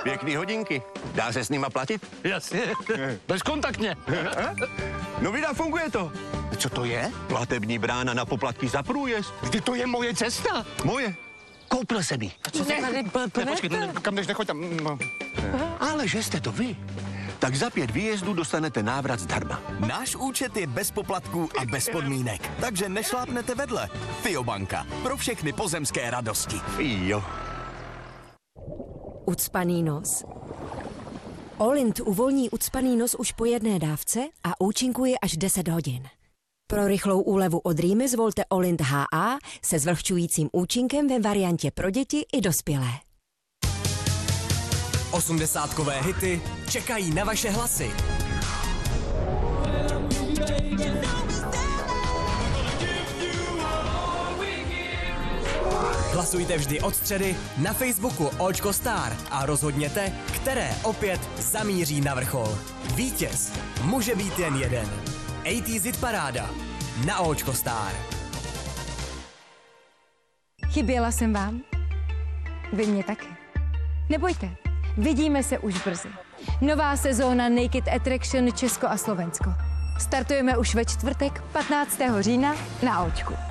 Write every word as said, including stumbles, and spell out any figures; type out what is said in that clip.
Pěkný hodinky. Dá se s nima platit? Jasně, bezkontaktně. No vida, funguje to. Co to je? Platební brána na poplatky za průjezd. Vždy to je moje cesta. Moje. Koupil jsem ji. Co se tady Ne, počkej, ne, kam jdeš, nechoď tam. No. Ale že jste to vy, tak za pět výjezdů dostanete návrat zdarma. Náš účet je bez poplatků a bez podmínek, takže nešlápnete vedle. Fiobanka. Pro všechny pozemské radosti. Jo. Ucpaný nos. Olint uvolní ucpaný nos už po jedné dávce a účinkuje až deset hodin. Pro rychlou úlevu od rýmy zvolte Olint H A se zvlhčujícím účinkem ve variantě pro děti i dospělé. Osmdesátkové hity čekají na vaše hlasy. Hlasujte vždy od středy na Facebooku Očko Star a rozhodněte, které opět zamíří na vrchol. Vítěz může být jen jeden. osmdesátá hit paráda na Očko Star. Chyběla jsem vám? Vy mě taky. Nebojte, vidíme se už brzy. Nová sezóna Naked Attraction Česko a Slovensko. Startujeme už ve čtvrtek patnáctého října na Očku.